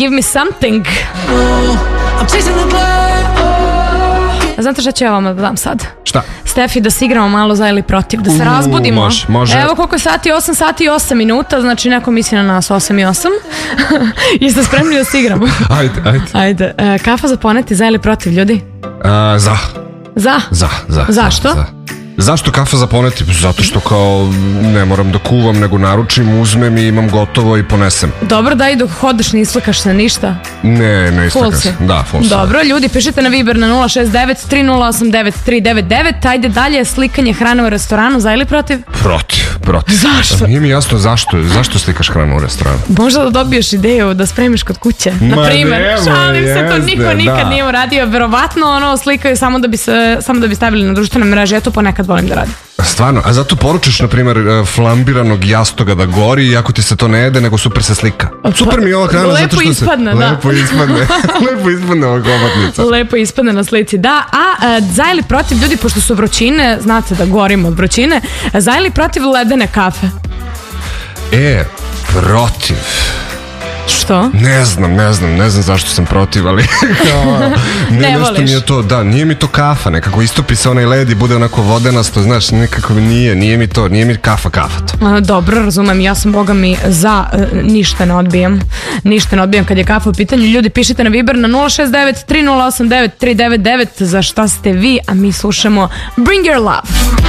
Give me something. Znate šta ću ja vama da dam sad? Šta? Stefi, da se igramo malo za ili protiv, da se razbudimo. Može. Evo koliko je sati, 8 sati i 8 minuta, znači neko misli na nas 8 i 8. Jeste spremni da se igramo? Ajde. Kafa za poneti, za ili protiv, ljudi? Za. Zašto? Zašto kafa za poneti? Zato što kao ne moram da kuvam, nego naručim, uzmem i imam gotovo i ponesem. Dobro, daj dok hodaš ne islakaš se ništa. Ne islaka se. Da, full si. Dobro, ljudi, pišite na Viber na 069-3089-399. Ajde dalje, slikanje hrane u restoranu, za ili protiv? Protiv. Zašto? Nije mi jasno zašto slikaš hranu u restoranu. Možda da dobiješ ideju da spremiš kod kuće. Naprimer, šalim se, to niko nikad nije uradio. Verovatno slikaju samo da bi stavili na društvene mreže. Ja to ponekad volim da radim. Stvarno, a zato poručiš, na primjer, flambiranog jastoga da gori, iako ti se to ne jede, nego super se slika. Super mi je ova hrana zato što ispadne, lepo ispadne ova gobatnica. Lepo ispadne na slici, da. A za ili protiv, ljudi, pošto su vrućine, znate da gorimo od vrućine, za ili protiv ledene kafe? Protiv. Što? Ne znam zašto sam protiv, ali ne voliš. Mi je to, da, nije mi to kafa, nekako istopi se onaj led i bude onako vodenasto, znaš, nekako nije mi kafa to. Dobro, razumem, ja sam boga mi za ništa ne odbijam kad je kafa u pitanju. Ljudi, pišite na Viber na 069-3089-399 za šta ste vi, a mi slušamo Bring Your Love.